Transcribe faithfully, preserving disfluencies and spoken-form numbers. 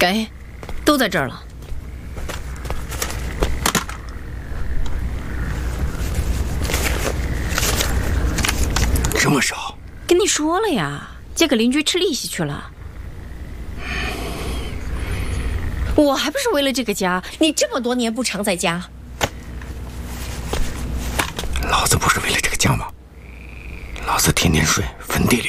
给，都在这儿了。 这么少？ 跟你说了呀，借给邻居吃利息去了。我还不是为了这个家？你这么多年不常在家。 老子不是为了这个家吗？老子天天睡坟地里。